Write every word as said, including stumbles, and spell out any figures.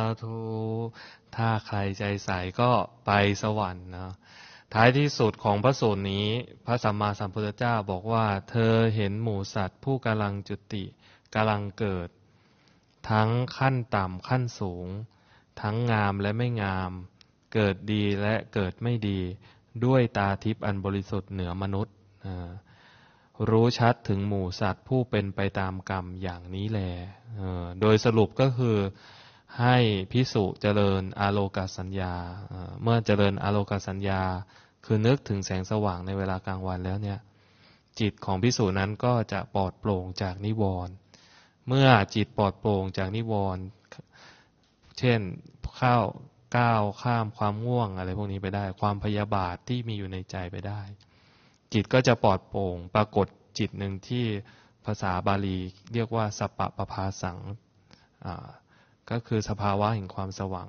ธุถ้าใครใจใสก็ไปสวรรค์นะท้ายที่สุดของพระสูตรนี้พระสัมมาสัมพุทธเจ้าบอกว่าเธอเห็นหมู่สัตว์ผู้กำลังจุติกำลังเกิดทั้งขั้นต่ำขั้นสูงทั้งงามและไม่งามเกิดดีและเกิดไม่ดีด้วยตาทิพย์อันบริสุทธิ์เหนือมนุษย์รู้ชัดถึงหมู่สัตว์ผู้เป็นไปตามกรรมอย่างนี้แลโดยสรุปก็คือให้ภิกษุเจริญอาโลกสัญญาเมื่อเจริญอาโลกสัญญาคือนึกถึงแสงสว่างในเวลากลางวันแล้วเนี่ยจิตของภิกษุนั้นก็จะปลอดโปร่งจากนิวรณ์เมื่อจิตปลอดโปร่งจากนิวรณ์เช่นเข้าก้าวข้ามความง่วงอะไรพวกนี้ไปได้ความพยาบาทที่มีอยู่ในใจไปได้จิตก็จะปลอดโปร่งปรากฏจิตหนึ่งที่ภาษาบาลีเรียกว่าสัปปะปภาสังก็คือสภาวะแห่งความสว่าง